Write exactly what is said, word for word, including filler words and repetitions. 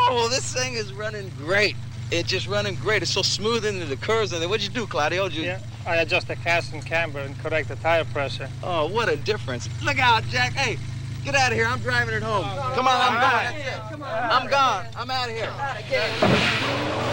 Oh, this thing is running great. It's just running great. It's so smooth into the curves. And then what'd you do, Claudio? You... Yeah, I adjust the cast and camber and correct the tire pressure. Oh, what a difference. Look out, Jack. Hey, get out of here. I'm driving it home. Come on, I'm gone. I'm gone. I'm out of here.